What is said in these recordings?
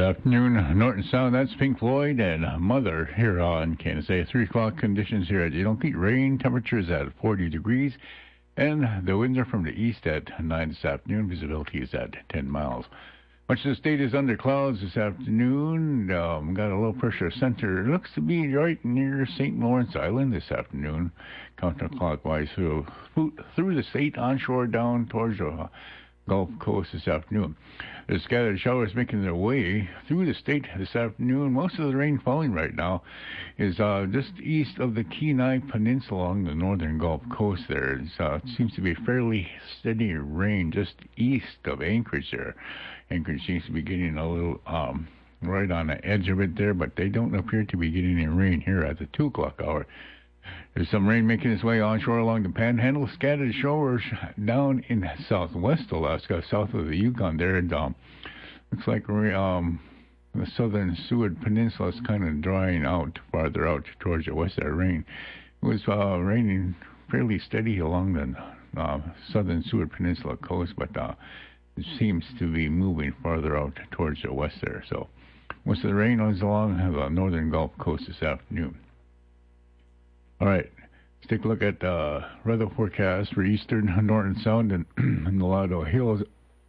afternoon, Norton Sound. That's Pink Floyd and Mother here on KNSA. 3 o'clock conditions here at Yonke. Rain temperatures at 40 degrees, and the winds are from the east at 9 this afternoon. Visibility is at 10 miles. Much of the state is under clouds this afternoon. Got a low pressure center. It looks to be right near St. Lawrence Island this afternoon, counterclockwise through the state, onshore down towards the Gulf Coast this afternoon. There's scattered showers making their way through the state this afternoon. Most of the rain falling right now is just east of the Kenai Peninsula along the northern Gulf Coast there. It seems to be fairly steady rain just east of Anchorage there. Anchorage seems to be getting a little right on the edge of it there, but they don't appear to be getting any rain here at the 2 o'clock hour. There's some rain making its way onshore along the Panhandle. Scattered showers down in southwest Alaska, south of the Yukon there. And looks like the southern Seward Peninsula is kind of drying out farther out towards the west. That rain it was raining fairly steady along the southern Seward Peninsula coast, but it seems to be moving farther out towards the west there. So most of the rain is along the northern Gulf Coast this afternoon. All right, let's take a look at the weather forecast for eastern Norton Sound and the Lado Hills.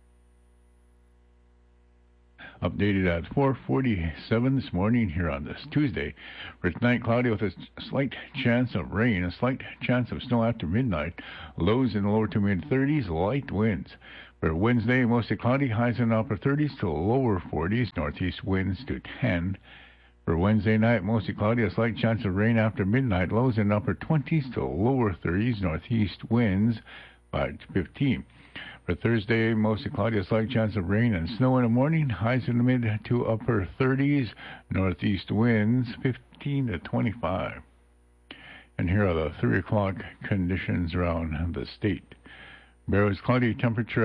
Updated at 4:47 this morning here on this Tuesday. For tonight, cloudy with a slight chance of rain, a slight chance of snow after midnight. Lows in the lower to mid-30s, light winds. For Wednesday, mostly cloudy, highs in the upper 30s to lower 40s, northeast winds to 10. For Wednesday night, mostly cloudy, a slight chance of rain after midnight. Lows in the upper 20s to lower 30s, northeast winds by 15. For Thursday, mostly cloudy, a slight chance of rain and snow in the morning. Highs in the mid to upper 30s, northeast winds 15 to 25. And here are the 3 o'clock conditions around the state. Barrow's cloudy, temperature